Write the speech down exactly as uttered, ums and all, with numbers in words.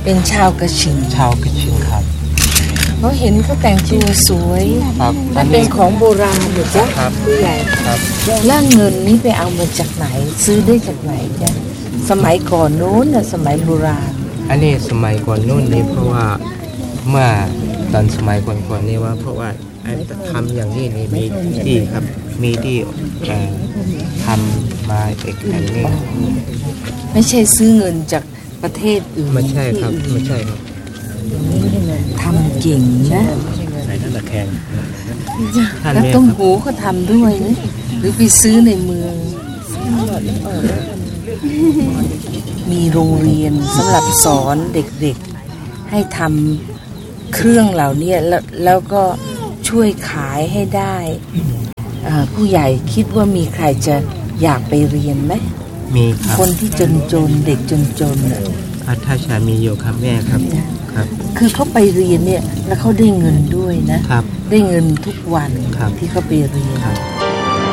เป็นชาวกระชิงชาวกระชิงครับเขาเห็นเขาแต่งตัวสวยมันเป็นของโบราณอยู่จ้ะผู้ใหญ่ครับแล้วเงินนี้ไปเอามาจากไหนซื้อได้จากไหนจ้ะสมัยก่อนโน้นน่ะสมัยโบราณอันนี้สมัยก่อนโน้นนี่เพราะว่าเมื่อตอนสมัยก่อนๆนี่ว่าเพราะว่าทำอย่างนี้นี่มีที่ครับมีที่ทำมาเอกอันนี้ไม่ใช่ซื้อเงินจากประเทศอื่นไม่ใช่ครับไม่ใช่ครับทำเก่งนะใส่นั่นละแขงแล้วต้มหูก็ทำด้วยนะหรือไปซื้อในเมืองมีโรงเรียนสำหรับสอนเด็กๆให้ทำเครื่องเหล่านี้แล้วแล้วก็ช่วยขายให้ได้ผู้ใหญ่คิดว่ามีใครจะอยากไปเรียนไหมมีครับคนที่จนๆเด็กจนๆน่ะถ้าชามีอยู่ครับแม่ครับครับคือเขาไปเรียนเนี่ยแล้วเขาได้เงินด้วยนะครับได้เงินทุกวันที่เขาไปเรียน